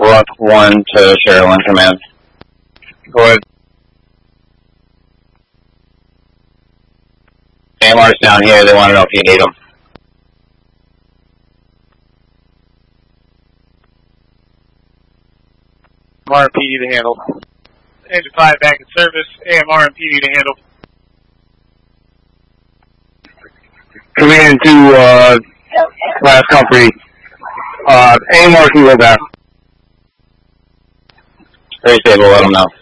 Rook 1 to Sherilyn, command. Go ahead. AMR's down here, they want to know if you need them. AMR and PD to handle. Engine 5 back in service, AMR and PD to handle. Command to, last company. AMR can go back. Very stable, let them know.